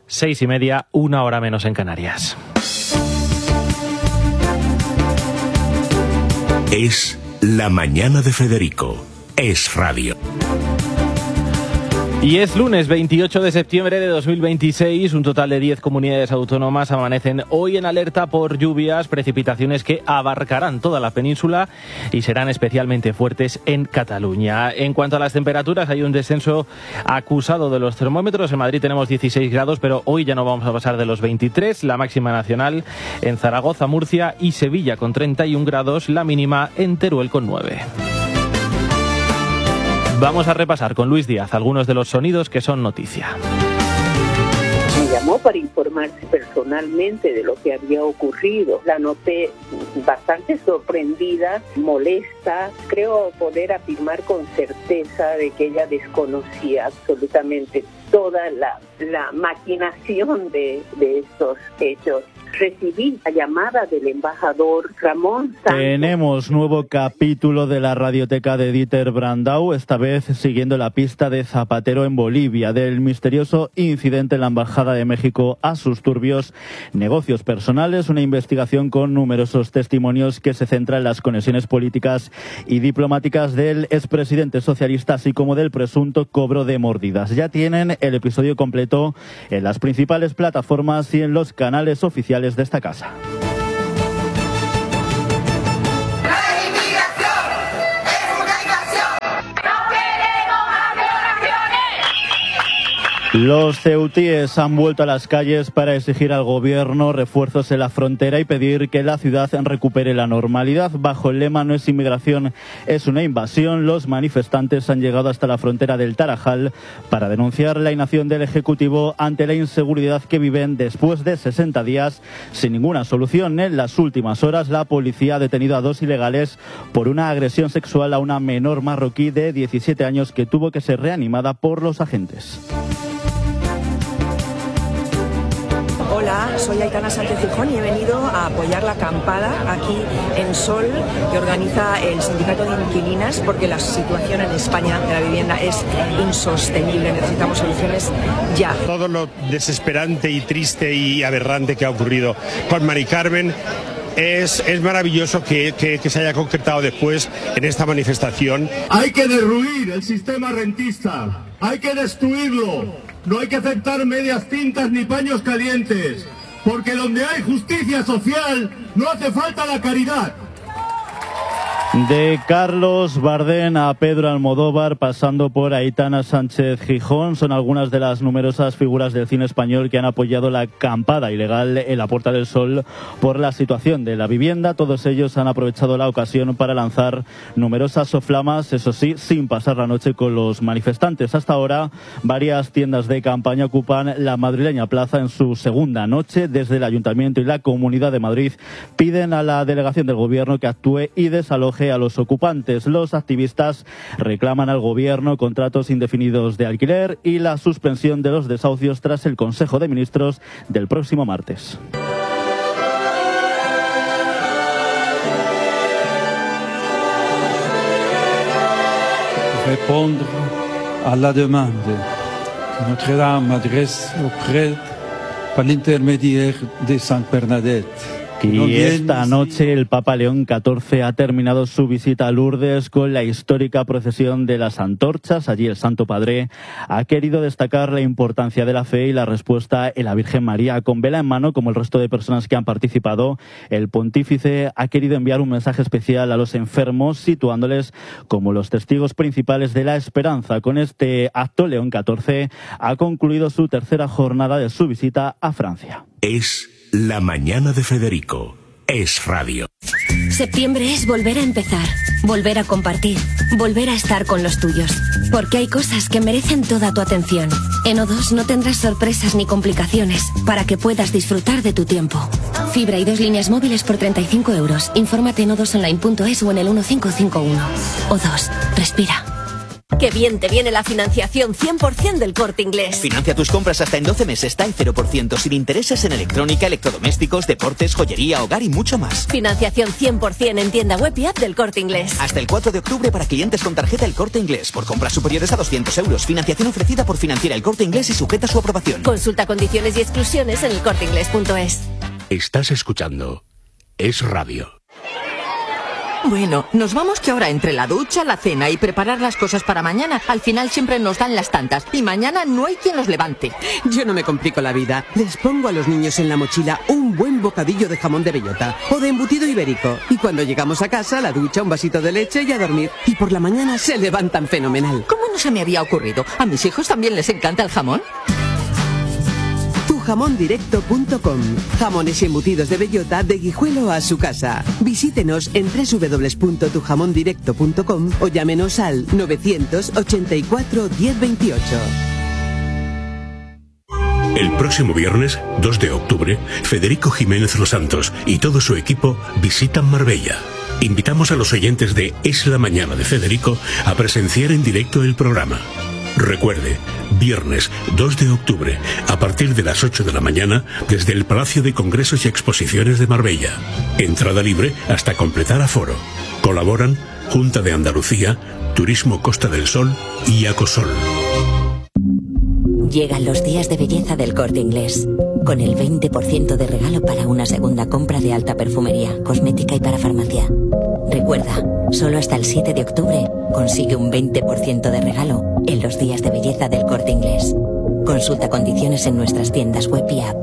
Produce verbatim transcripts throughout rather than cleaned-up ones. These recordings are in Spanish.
Seis y media, una hora menos en Canarias. Es La Mañana de Federico. Es radio. Y es lunes veintiocho de septiembre de dos mil veintiséis. Un total de diez comunidades autónomas amanecen hoy en alerta por lluvias, precipitaciones que abarcarán toda la península y serán especialmente fuertes en Cataluña. En cuanto a las temperaturas, hay un descenso acusado de los termómetros. En Madrid tenemos dieciséis grados, pero hoy ya no vamos a pasar de los veintitrés. La máxima nacional en Zaragoza, Murcia y Sevilla con treinta y un grados. La mínima en Teruel con nueve. Vamos a repasar con Luis Díaz algunos de los sonidos que son noticia. Me llamó para informarse personalmente de lo que había ocurrido. La noté bastante sorprendida, molesta. Creo poder afirmar con certeza de que ella desconocía absolutamente toda la, la maquinación de, de estos hechos. Recibí la llamada del embajador Ramón Santos. Tenemos nuevo capítulo de la radioteca de Dieter Brandau, esta vez siguiendo la pista de Zapatero en Bolivia, del misterioso incidente en la Embajada de México a sus turbios negocios personales, una investigación con numerosos testimonios que se centra en las conexiones políticas y diplomáticas del expresidente socialista, así como del presunto cobro de mordidas. Ya tienen el episodio completo en las principales plataformas y en los canales oficiales de esta casa. Los ceutíes han vuelto a las calles para exigir al gobierno refuerzos en la frontera y pedir que la ciudad recupere la normalidad. Bajo el lema "No es inmigración, es una invasión", los manifestantes han llegado hasta la frontera del Tarajal para denunciar la inacción del Ejecutivo ante la inseguridad que viven después de sesenta días sin ninguna solución. En las últimas horas, la policía ha detenido a dos ilegales por una agresión sexual a una menor marroquí de diecisiete años que tuvo que ser reanimada por los agentes. Hola, soy Aitana Sánchez Gijón y he venido a apoyar la acampada aquí en Sol que organiza el Sindicato de Inquilinas, porque la situación en España de la vivienda es insostenible. Necesitamos soluciones ya. Todo lo desesperante y triste y aberrante que ha ocurrido con Mari Carmen Es, es maravilloso que, que, que se haya concretado después en esta manifestación. Hay que derruir el sistema rentista, hay que destruirlo, no hay que aceptar medias tintas ni paños calientes, porque donde hay justicia social no hace falta la caridad. De Carlos Bardén a Pedro Almodóvar, pasando por Aitana Sánchez Gijón, son algunas de las numerosas figuras del cine español que han apoyado la acampada ilegal en la Puerta del Sol por la situación de la vivienda. Todos ellos han aprovechado la ocasión para lanzar numerosas soflamas, eso sí, sin pasar la noche con los manifestantes. Hasta ahora, varias tiendas de campaña ocupan la madrileña plaza en su segunda noche. Desde el Ayuntamiento y la Comunidad de Madrid piden a la delegación del Gobierno que actúe y desaloje a los ocupantes. Los activistas reclaman al gobierno contratos indefinidos de alquiler y la suspensión de los desahucios tras el Consejo de Ministros del próximo martes. Répondre à la demande que Notre-Dame adresse au prêtre par l'intermédiaire de Sainte Bernadette. Y esta noche el Papa León catorce ha terminado su visita a Lourdes con la histórica procesión de las antorchas. Allí el Santo Padre ha querido destacar la importancia de la fe y la respuesta en la Virgen María. Con vela en mano, como el resto de personas que han participado, el pontífice ha querido enviar un mensaje especial a los enfermos, situándoles como los testigos principales de la esperanza. Con este acto, León catorce ha concluido su tercera jornada de su visita a Francia. Es La Mañana de Federico. Es radio. Septiembre es volver a empezar, volver a compartir, volver a estar con los tuyos. Porque hay cosas que merecen toda tu atención. En O dos no tendrás sorpresas ni complicaciones para que puedas disfrutar de tu tiempo. Fibra y dos líneas móviles por treinta y cinco euros. Infórmate en o dos online punto es o en el uno cinco cinco uno. O dos, respira. Qué bien te viene la financiación cien por ciento del Corte Inglés. Financia tus compras hasta en doce meses, está en cero por ciento, sin intereses en electrónica, electrodomésticos, deportes, joyería, hogar y mucho más. Financiación cien por ciento en tienda web y app del Corte Inglés. Hasta el cuatro de octubre para clientes con tarjeta El Corte Inglés. Por compras superiores a doscientos euros. Financiación ofrecida por Financiera El Corte Inglés y sujeta a su aprobación. Consulta condiciones y exclusiones en el corte inglés punto es. Estás escuchando Es Radio. Bueno, nos vamos que ahora entre la ducha, la cena y preparar las cosas para mañana, al final siempre nos dan las tantas y mañana no hay quien los levante. Yo no me complico la vida. Les pongo a los niños en la mochila un buen bocadillo de jamón de bellota o de embutido ibérico. Y cuando llegamos a casa, la ducha, un vasito de leche y a dormir. Y por la mañana se levantan fenomenal. ¿Cómo no se me había ocurrido? ¿A mis hijos también les encanta el jamón? tu jamón directo punto com. Jamones y embutidos de bellota de Guijuelo a su casa. Visítenos en doble u doble u doble u punto tu jamón directo punto com o llámenos al novecientos ochenta y cuatro diez veintiocho. El próximo viernes, dos de octubre, Federico Jiménez Los Santos y todo su equipo visitan Marbella. Invitamos a los oyentes de Es la Mañana de Federico a presenciar en directo el programa. Recuerde, viernes dos de octubre, a partir de las ocho de la mañana, desde el Palacio de Congresos y Exposiciones de Marbella. Entrada libre hasta completar aforo. Colaboran Junta de Andalucía, Turismo Costa del Sol y Acosol. Llegan los días de belleza del Corte Inglés, con el veinte por ciento de regalo para una segunda compra de alta perfumería, cosmética y para farmacia. Recuerda, solo hasta el siete de octubre consigue un veinte por ciento de regalo en los días de belleza del Corte Inglés. Consulta condiciones en nuestras tiendas web y app.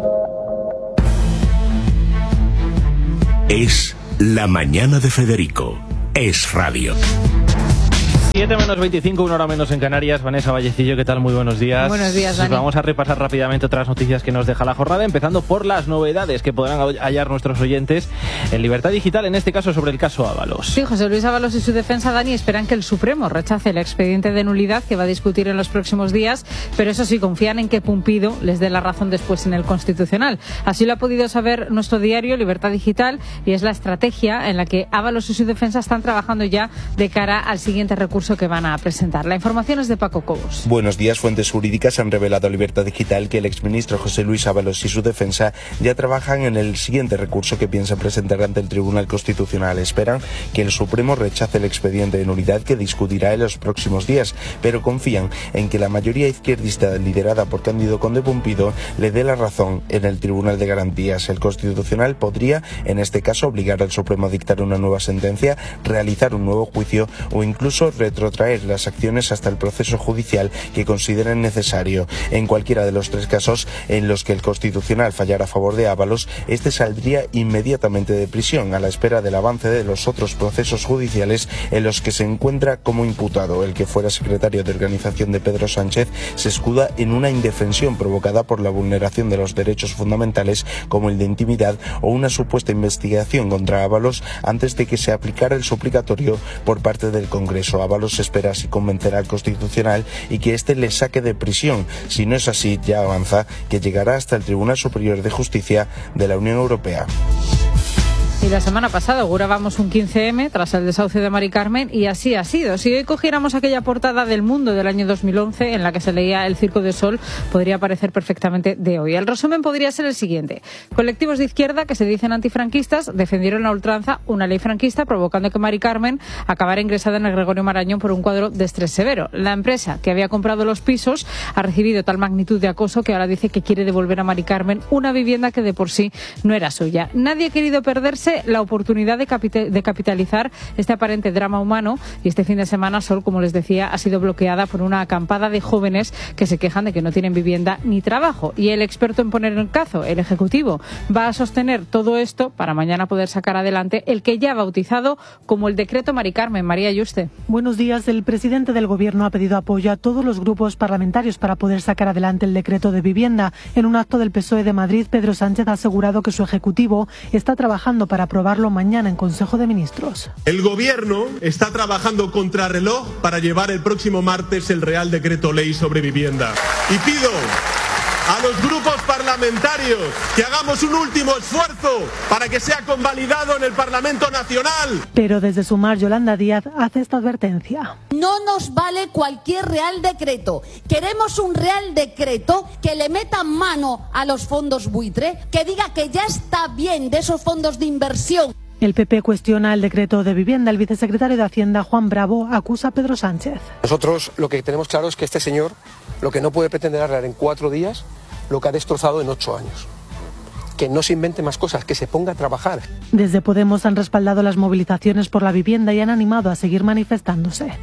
Es la mañana de Federico. Es Radio. siete menos veinticinco, una hora menos en Canarias. Vanessa Vallecillo, ¿qué tal? Muy buenos días. Buenos días, Dani. Vamos a repasar rápidamente otras noticias que nos deja la jornada, empezando por las novedades que podrán hallar nuestros oyentes en Libertad Digital, en este caso sobre el caso Ábalos. Sí, José Luis Ábalos y su defensa, Dani, esperan que el Supremo rechace el expediente de nulidad que va a discutir en los próximos días, pero eso sí, confían en que Pumpido les dé la razón después en el Constitucional. Así lo ha podido saber nuestro diario Libertad Digital, y es la estrategia en la que Ábalos y su defensa están trabajando ya de cara al siguiente recurso que van a presentar. La información es de Paco Cobos. Buenos días. Fuentes jurídicas han revelado a Libertad Digital que el exministro José Luis Ábalos y su defensa ya trabajan en el siguiente recurso que piensan presentar ante el Tribunal Constitucional. Esperan que el Supremo rechace el expediente de nulidad que discutirá en los próximos días, pero confían en que la mayoría izquierdista liderada por Cándido Conde Pumpido le dé la razón en el Tribunal de Garantías. El Constitucional podría, en este caso, obligar al Supremo a dictar una nueva sentencia, realizar un nuevo juicio o incluso retrotraer las acciones hasta el proceso judicial que consideren necesario. En cualquiera de los tres casos en los que el Constitucional fallara a favor de Ábalos, este saldría inmediatamente de prisión a la espera del avance de los otros procesos judiciales en los que se encuentra como imputado. El que fuera secretario de organización de Pedro Sánchez se escuda en una indefensión provocada por la vulneración de los derechos fundamentales como el de intimidad o una supuesta investigación contra Ábalos antes de que se aplicara el suplicatorio por parte del Congreso. Ábalos espera así convencer al Constitucional y que éste le saque de prisión. Si no es así, ya avanza que llegará hasta el Tribunal Superior de Justicia de la Unión Europea. Y la semana pasada augurábamos un quince eme tras el desahucio de Mari Carmen, y así ha sido. Si hoy cogiéramos aquella portada del Mundo del año dos mil once en la que se leía El Circo de Sol, podría parecer perfectamente de hoy. El resumen podría ser el siguiente. Colectivos de izquierda que se dicen antifranquistas defendieron a ultranza una ley franquista, provocando que Mari Carmen acabara ingresada en el Gregorio Marañón por un cuadro de estrés severo. La empresa que había comprado los pisos ha recibido tal magnitud de acoso que ahora dice que quiere devolver a Mari Carmen una vivienda que de por sí no era suya. Nadie ha querido perderse la oportunidad de, capital, de capitalizar este aparente drama humano, y este fin de semana Sol, como les decía, ha sido bloqueada por una acampada de jóvenes que se quejan de que no tienen vivienda ni trabajo, y el experto en poner en cazo, el Ejecutivo, va a sostener todo esto para mañana poder sacar adelante el que ya ha bautizado como el decreto Mari Carmen. María Yuste. Buenos días. El presidente del Gobierno ha pedido apoyo a todos los grupos parlamentarios para poder sacar adelante el decreto de vivienda. En un acto del P S O E de Madrid, Pedro Sánchez ha asegurado que su Ejecutivo está trabajando para aprobarlo mañana en Consejo de Ministros. El Gobierno está trabajando contrarreloj para llevar el próximo martes el Real Decreto Ley sobre vivienda. Y pido a los grupos parlamentarios que hagamos un último esfuerzo para que sea convalidado en el Parlamento Nacional. Pero desde Sumar, Yolanda Díaz hace esta advertencia. No nos vale cualquier real decreto. Queremos un real decreto que le meta mano a los fondos buitre, que diga que ya está bien de esos fondos de inversión. El P P cuestiona el decreto de vivienda. El vicesecretario de Hacienda, Juan Bravo, acusa a Pedro Sánchez. Nosotros lo que tenemos claro es que este señor lo que no puede pretender arreglar en cuatro días lo que ha destrozado en ocho años. Que no se invente más cosas, que se ponga a trabajar. Desde Podemos han respaldado las movilizaciones por la vivienda y han animado a seguir manifestándose.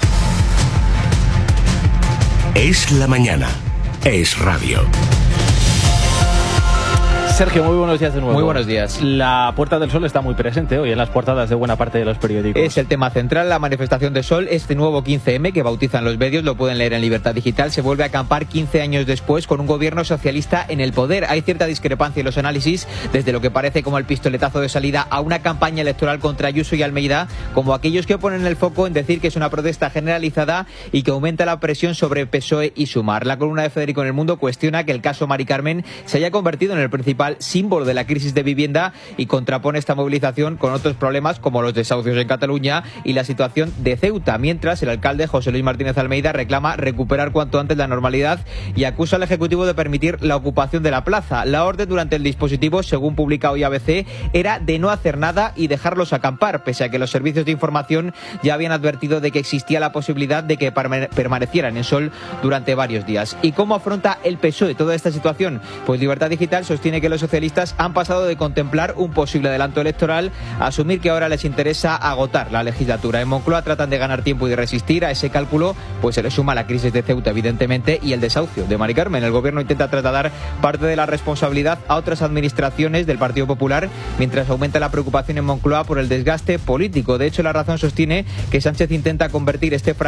Es la mañana. Es radio. Sergio, muy buenos días de nuevo. Muy buenos días. La Puerta del Sol está muy presente hoy en las portadas de buena parte de los periódicos. Es el tema central, la manifestación de Sol. Este nuevo quince eme que bautizan los medios, lo pueden leer en Libertad Digital, se vuelve a acampar quince años después con un gobierno socialista en el poder. Hay cierta discrepancia en los análisis, desde lo que parece como el pistoletazo de salida a una campaña electoral contra Ayuso y Almeida, como aquellos que ponen el foco en decir que es una protesta generalizada y que aumenta la presión sobre P S O E y Sumar. La columna de Federico en El Mundo cuestiona que el caso Mari Carmen se haya convertido en el principal símbolo de la crisis de vivienda y contrapone esta movilización con otros problemas como los desahucios en Cataluña y la situación de Ceuta, mientras el alcalde José Luis Martínez Almeida reclama recuperar cuanto antes la normalidad y acusa al Ejecutivo de permitir la ocupación de la plaza. La orden durante el dispositivo, según publica hoy A B C, era de no hacer nada y dejarlos acampar, pese a que los servicios de información ya habían advertido de que existía la posibilidad de que permanecieran en Sol durante varios días. ¿Y cómo afronta el P S O E toda esta situación? Pues Libertad Digital sostiene que los socialistas han pasado de contemplar un posible adelanto electoral a asumir que ahora les interesa agotar la legislatura. En Moncloa tratan de ganar tiempo y de resistir a ese cálculo, pues se le suma la crisis de Ceuta, evidentemente, y el desahucio de Mari Carmen. El gobierno intenta trasladar parte de la responsabilidad a otras administraciones del Partido Popular, mientras aumenta la preocupación en Moncloa por el desgaste político. De hecho, La Razón sostiene que Sánchez intenta convertir este